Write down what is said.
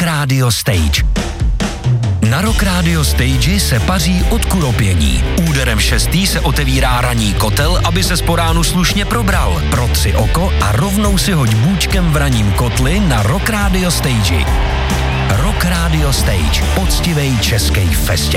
Radio Stage. Na Rock Radio Stage se paří od kuropění. Úderem 6. se otevírá ranní kotel, aby se po ránu slušně probral. Protři oko a rovnou si hoď bůčkem v ranním kotli na Rock Radio Stage. Rock Radio Stage. Poctivej český festiák.